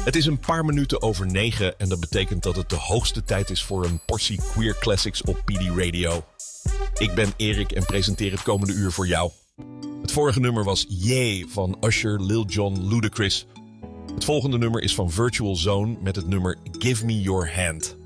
Het is een paar minuten over 9 en dat betekent dat het de hoogste tijd is voor een portie Queer Classics op PD Radio. Ik ben Erik en presenteer het komende uur voor jou. Het vorige nummer was Yeah van Usher, Lil Jon, Ludacris. Het volgende nummer is van Virtual Zone met het nummer Give Me Your Hand.